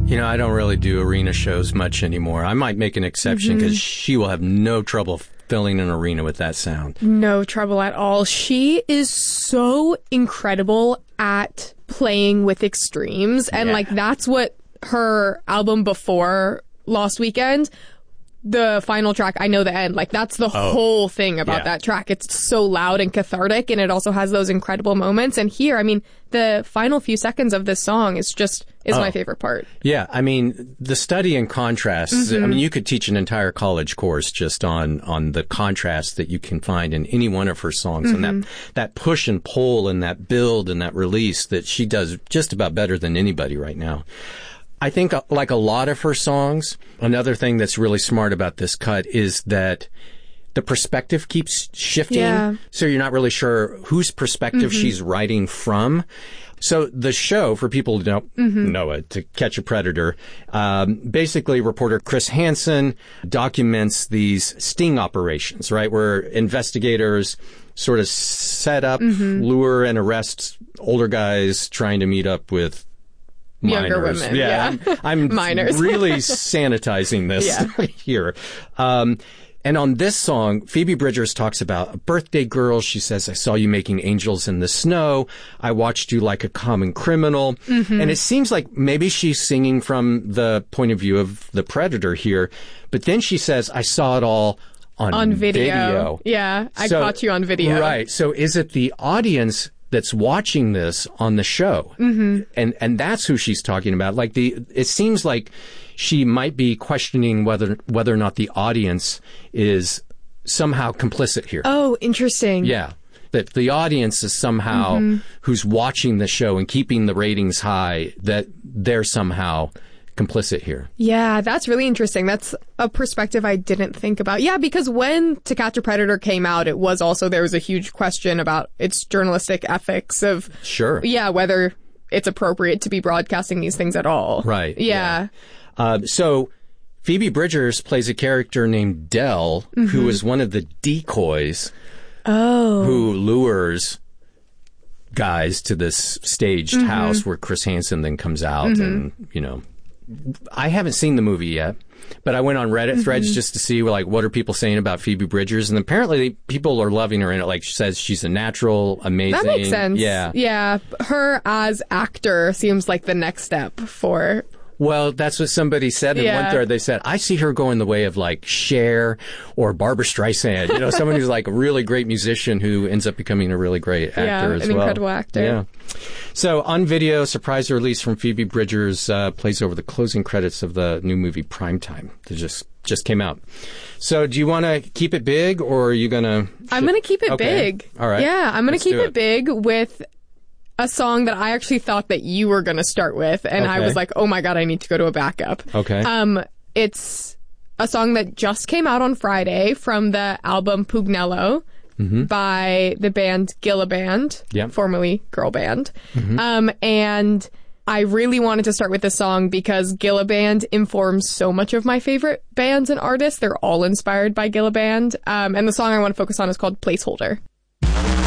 You know, I don't really do arena shows much anymore. I might make an exception because she will have no trouble filling an arena with that sound. No trouble at all. She is so incredible at playing with extremes. And like, that's what her album before Lost Weekend, the final track, I Know the End, like that's the whole thing about that track. It's so loud and cathartic, and it also has those incredible moments. And here, I mean, the final few seconds of this song is my favorite part. Yeah, I mean, the study in contrasts, I mean, you could teach an entire college course just on the contrast that you can find in any one of her songs, and that push and pull and that build and that release that she does just about better than anybody right now. I think, like a lot of her songs, another thing that's really smart about this cut is that the perspective keeps shifting. Yeah. So you're not really sure whose perspective she's writing from. So the show, for people who don't know it, To Catch a Predator, basically reporter Chris Hansen documents these sting operations, right, where investigators sort of set up, lure, and arrest older guys trying to meet up with younger minors. women. Yeah. I'm minors. really sanitizing this here. And on this song, Phoebe Bridgers talks about a birthday girl. She says, I saw you making angels in the snow. I watched you like a common criminal. And it seems like maybe she's singing from the point of view of the predator here. But then she says, I saw it all on video. Yeah, I caught you on video. Right. So is it the audience that's watching this on the show? And that's who she's talking about. Like it seems like she might be questioning whether or not the audience is somehow complicit here. Oh, interesting. Yeah. That the audience is somehow who's watching the show and keeping the ratings high, that they're somehow complicit here. Yeah, that's really interesting. That's a perspective I didn't think about. Yeah, because when To Catch a Predator came out, there was a huge question about its journalistic ethics of whether it's appropriate to be broadcasting these things at all. Right. Yeah. So Phoebe Bridgers plays a character named Dell, who is one of the decoys who lures guys to this staged house where Chris Hansen then comes out and, you know, I haven't seen the movie yet, but I went on Reddit threads just to see, like, what are people saying about Phoebe Bridgers, and apparently people are loving her in it. Like, she says she's a natural, amazing. That makes sense. Yeah. Yeah. Her as actor seems like the next step for... Well, that's what somebody said in one thread. They said, I see her going the way of like Cher or Barbara Streisand. You know, someone who's like a really great musician who ends up becoming a really great actor as well. Yeah, an incredible actor. Yeah. So on video, surprise release from Phoebe Bridgers plays over the closing credits of the new movie Primetime that just came out. So do you want to keep it big, or are you going to... I'm going to keep it big. All right. Yeah, I'm going to keep it big with a song that I actually thought that you were going to start with, and I was like, oh my God, I need to go to a backup. Okay. It's a song that just came out on Friday from the album Pugnello by the band Gilla Band, formerly Girl Band. And I really wanted to start with this song because Gilla Band informs so much of my favorite bands and artists. They're all inspired by Gilla Band. And the song I want to focus on is called Placeholder.